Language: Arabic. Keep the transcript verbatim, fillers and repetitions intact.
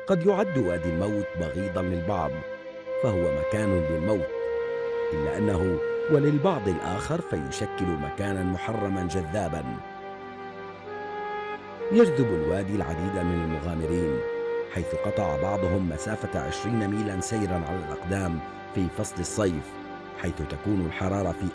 قد يعد وادي الموت بغيضا للبعض، فهو مكان للموت، إلا أنه وللبعض الآخر فيشكل مكانا محرما جذابا. يجذب الوادي العديد من المغامرين، حيث قطع بعضهم مسافة عشرين ميلا سيرا على الأقدام في فصل الصيف، حيث تكون الحرارة في